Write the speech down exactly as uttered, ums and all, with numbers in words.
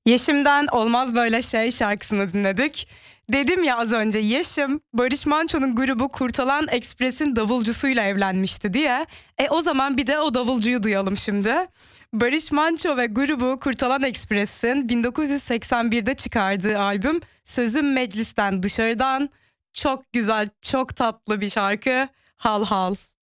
Yeşim'den Olmaz Böyle Şey şarkısını dinledik. Dedim ya az önce, Yeşim Barış Manço'nun grubu Kurtalan Ekspres'in davulcusuyla evlenmişti diye. E o zaman bir de o davulcuyu duyalım şimdi. Barış Manço ve grubu Kurtalan Ekspres'in bin dokuz yüz seksen birde çıkardığı albüm Sözüm Meclisten Dışarıdan, çok güzel, çok tatlı bir şarkı. Hal Hal.